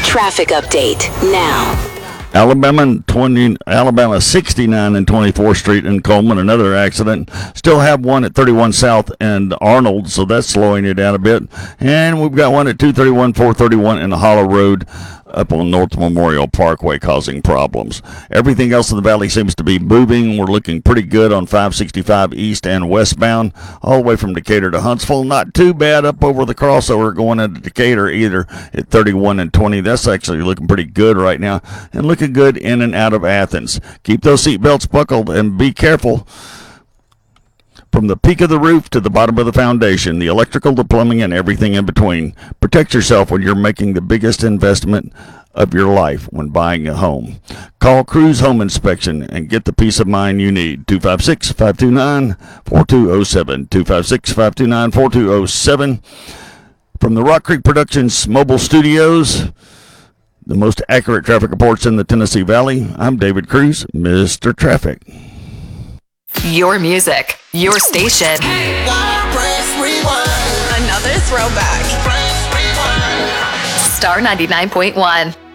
traffic update now. Alabama 69 and 24th Street in Coleman, another accident. Still have one at 31 South and Arnold, so that's slowing it down a bit. And we've got one at 231, 431 in the Hollow Road up on North Memorial Parkway causing problems. Everything else in the valley seems to be moving. We're looking pretty good on 565 east and westbound, all the way from Decatur to Huntsville. Not too bad up over the crossover going into Decatur either at 31 and 20. That's actually looking pretty good right now, and looking good in and out of Athens. Keep those seat belts buckled and be careful. From the peak of the roof to the bottom of the foundation, the electrical, the plumbing, and everything in between. Protect yourself when you're making the biggest investment of your life when buying a home. Call Cruise Home Inspection and get the peace of mind you need. 256-529-4207. 256-529-4207. From the Rock Creek Productions Mobile Studios, the most accurate traffic reports in the Tennessee Valley, I'm David Cruz, Mr. Traffic. Your music, your station. Another throwback. Star 99.1.